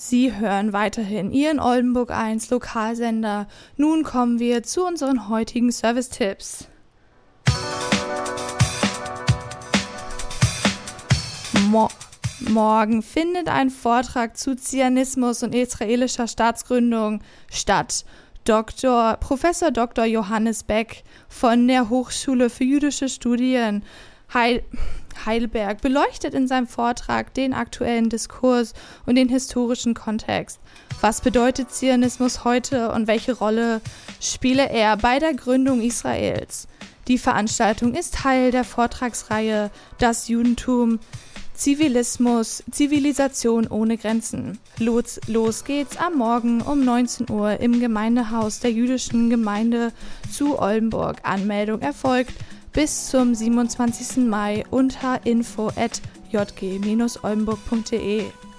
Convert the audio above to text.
Sie hören weiterhin Ihren Oldenburg 1 Lokalsender. Nun kommen wir zu unseren heutigen Service-Tipps. Morgen findet ein Vortrag zu Zionismus und israelischer Staatsgründung statt. Professor Dr. Johannes Beck von der Hochschule für jüdische Studien Heidelberg beleuchtet in seinem Vortrag den aktuellen Diskurs und den historischen Kontext. Was bedeutet Zionismus heute und welche Rolle spiele er bei der Gründung Israels? Die Veranstaltung ist Teil der Vortragsreihe Das Judentum, Zivilisation ohne Grenzen. Los geht's am Morgen um 19 Uhr im Gemeindehaus der jüdischen Gemeinde zu Oldenburg. Anmeldung erfolgt bis zum 27. Mai unter info@jg-oldenburg.de.